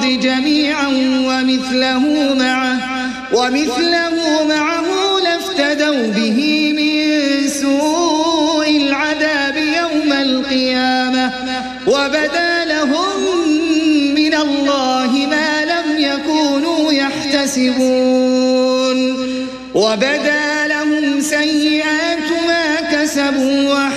جميعا ومثله معه لافتدوا به من سوء العذاب يوم القيامة وبدا لهم من الله ما لم يكونوا يحتسبون وبدا لهم سيئات ما كسبوا